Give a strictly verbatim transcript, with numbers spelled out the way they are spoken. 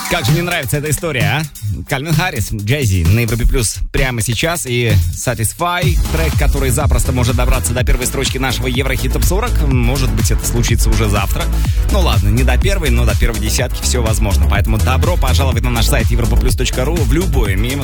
Как же мне нравится эта история, а? Кальвин Харрис, Jay-Z на Европе Плюс прямо сейчас. И Satisfy, трек, который запросто может добраться до первой строчки нашего Еврохит Топ сорок. Может быть, это случится уже завтра. Ну ладно, не до первой, но до первой десятки все возможно. Поэтому добро пожаловать на наш сайт европа плюс точка ру в любое